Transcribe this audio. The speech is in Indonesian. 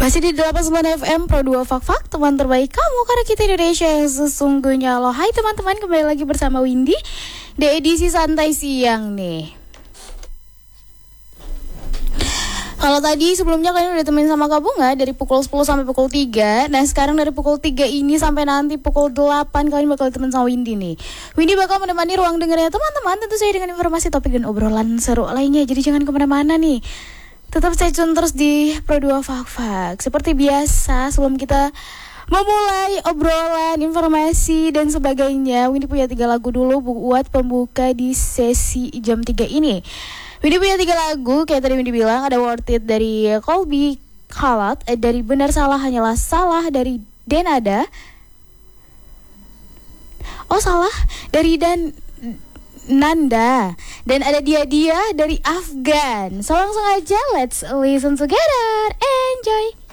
Masih di 89 FM Pro 2 Fak teman terbaik kamu karena kita Indonesia yang sesungguhnya. Lo hai teman-teman, kembali lagi bersama Windy di edisi santai siang nih. Kalau tadi sebelumnya kalian udah temenin sama Kak Bunga dari pukul 10 sampai pukul 3. Nah sekarang dari pukul 3 ini sampai nanti pukul 8 kalian bakal temenin sama Windy nih. Windy bakal menemani ruang dengarnya teman-teman, tentu saja dengan informasi, topik, dan obrolan seru lainnya. Jadi jangan kemana-mana nih, tetap stay tune terus di Pro 2 Fak. Seperti biasa, sebelum kita memulai obrolan, informasi, dan sebagainya, Windy punya 3 lagu dulu buat pembuka di sesi jam 3 ini. Windy punya 3 lagu, kayak tadi Windy bilang, ada Worth It dari Colby Kalat, dari Benar Salah Hanyalah Salah dari Denada, dari Nanda, dan ada Dia dari Afgan. So langsung aja, let's listen together, enjoy.